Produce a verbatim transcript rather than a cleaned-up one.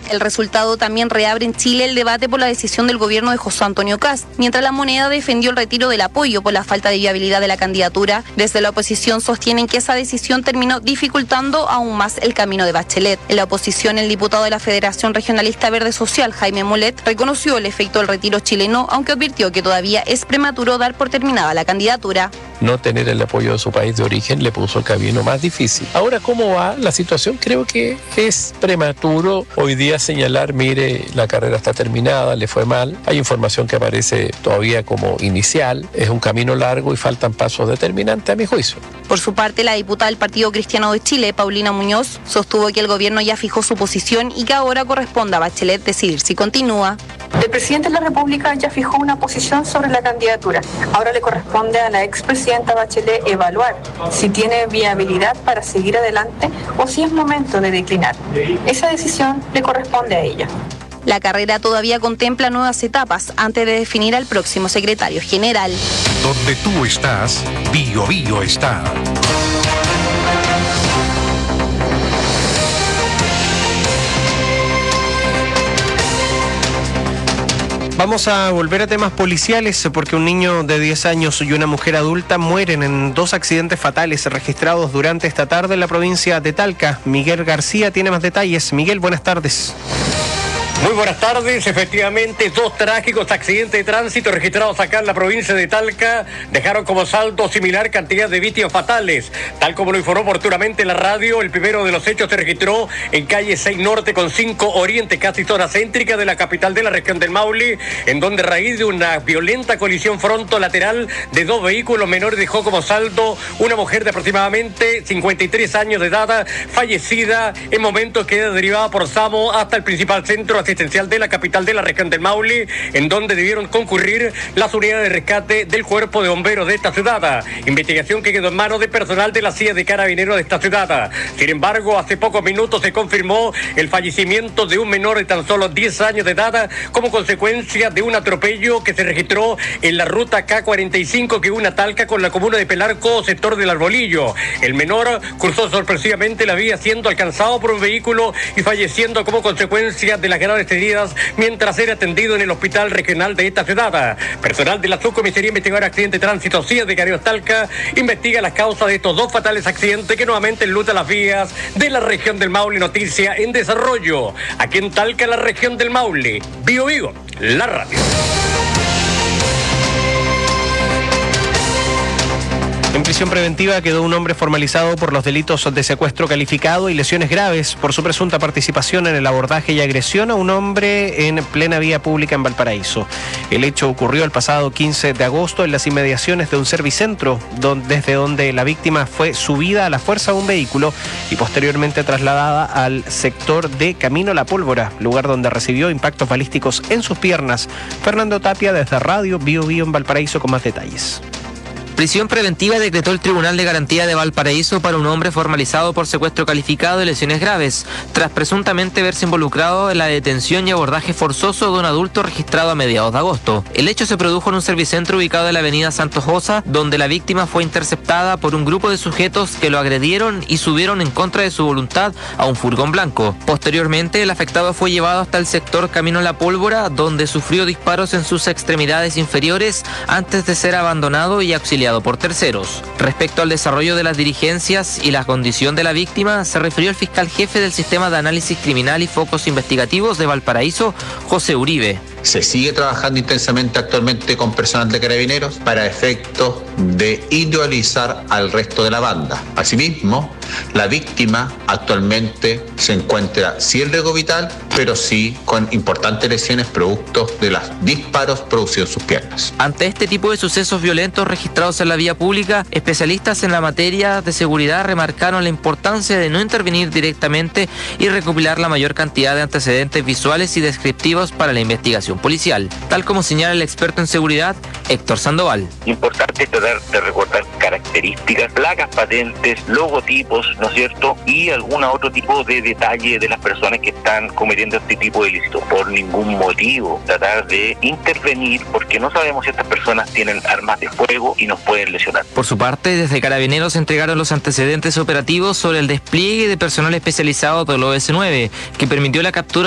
El resultado también reabre en Chile el debate por la decisión del gobierno de José Antonio Kast, mientras La Moneda defendió el retiro del apoyo por la falta de viabilidad de la candidatura. Desde la oposición sostienen que esa decisión terminó dificultando aún más el camino de Bachelet. En la oposición, el diputado de la Federación Regionalista Verde Social, Jaime Molet, reconoció el efecto del retiro chileno, aunque advirtió que todavía es prematuro dar por terminada la candidatura. No tener el apoyo de su país de origen le puso el camino más difícil. Ahora, ¿cómo va la situación? Creo que es prematuro hoy día señalar, mire, la carrera está terminada, le fue mal. Hay información que aparece todavía como inicial. Es un camino largo y faltan pasos determinantes a mi juicio. Por su parte, la diputada del Partido Cristiano de Chile, Paulina Muñoz, sostuvo que el gobierno ya fijó su posición y que ahora corresponde a Bachelet decidir si continúa. El presidente de la República ya fijó una posición sobre la candidatura. Ahora le corresponde a la expresidenta Bachelet evaluar si tiene viabilidad para seguir adelante o si es momento de declinar. Esa decisión le corresponde a ella. La carrera todavía contempla nuevas etapas antes de definir al próximo secretario general. Donde tú estás, Bio Bio está. Vamos a volver a temas policiales porque un niño de diez años y una mujer adulta mueren en dos accidentes fatales registrados durante esta tarde en la provincia de Talca. Miguel García tiene más detalles. Miguel, buenas tardes. Muy buenas tardes, efectivamente, dos trágicos accidentes de tránsito registrados acá en la provincia de Talca dejaron como saldo similar cantidad de víctimas fatales. Tal como lo informó oportunamente la radio, el primero de los hechos se registró en calle seis Norte con cinco Oriente, casi zona céntrica de la capital de la región del Maule, en donde a raíz de una violenta colisión fronto-lateral de dos vehículos menores dejó como saldo una mujer de aproximadamente cincuenta y tres años de edad, fallecida en momentos que era derivada por SAMO hasta el principal centro asistencial de la capital de la región del Maule, en donde debieron concurrir las unidades de rescate del cuerpo de bomberos de esta ciudad. Investigación que quedó en manos de personal de la C I A de Carabineros de esta ciudad. Sin embargo, hace pocos minutos se confirmó el fallecimiento de un menor de tan solo diez años de edad como consecuencia de un atropello que se registró en la ruta K cuarenta y cinco que une Talca con la comuna de Pelarco, sector del Arbolillo. El menor cruzó sorpresivamente la vía siendo alcanzado por un vehículo y falleciendo como consecuencia de las graves heridas mientras era atendido en el hospital regional de esta ciudad. Personal de la Subcomisaría Investigadora de Accidente de Tránsito C I A de Carabineros Talca investiga las causas de estos dos fatales accidentes que nuevamente enlutan las vías de la región del Maule. Noticia en desarrollo. Aquí en Talca, la región del Maule. Bio Bio, la radio. En prisión preventiva quedó un hombre formalizado por los delitos de secuestro calificado y lesiones graves por su presunta participación en el abordaje y agresión a un hombre en plena vía pública en Valparaíso. El hecho ocurrió el pasado quince de agosto en las inmediaciones de un servicentro, donde, desde donde la víctima fue subida a la fuerza a un vehículo y posteriormente trasladada al sector de Camino La Pólvora, lugar donde recibió impactos balísticos en sus piernas. Fernando Tapia desde Radio Bio Bio en Valparaíso con más detalles. Prisión preventiva decretó el Tribunal de Garantía de Valparaíso para un hombre formalizado por secuestro calificado y lesiones graves, tras presuntamente verse involucrado en la detención y abordaje forzoso de un adulto registrado a mediados de agosto. El hecho se produjo en un servicentro ubicado en la avenida Santos Josa, donde la víctima fue interceptada por un grupo de sujetos que lo agredieron y subieron en contra de su voluntad a un furgón blanco. Posteriormente, el afectado fue llevado hasta el sector Camino La Pólvora, donde sufrió disparos en sus extremidades inferiores antes de ser abandonado y auxiliado por terceros. Respecto al desarrollo de las diligencias y la condición de la víctima, se refirió el fiscal jefe del Sistema de Análisis Criminal y Focos Investigativos de Valparaíso, José Uribe. Se sigue trabajando intensamente actualmente con personal de Carabineros para efectos de individualizar al resto de la banda. Asimismo, la víctima actualmente se encuentra sin riesgo vital, pero sí con importantes lesiones producto de los disparos producidos en sus piernas. Ante este tipo de sucesos violentos registrados en la vía pública, especialistas en la materia de seguridad remarcaron la importancia de no intervenir directamente y recopilar la mayor cantidad de antecedentes visuales y descriptivos para la investigación policial, tal como señala el experto en seguridad Héctor Sandoval. Importante tratar de recordar características, placas patentes, logotipos, ¿no es cierto? Y algún otro tipo de detalle de las personas que están cometiendo este tipo de delitos. Por ningún motivo tratar de intervenir porque no sabemos si estas personas tienen armas de fuego y nos pueden lesionar. Por su parte, desde Carabineros entregaron los antecedentes operativos sobre el despliegue de personal especializado del O S nueve, que permitió la captura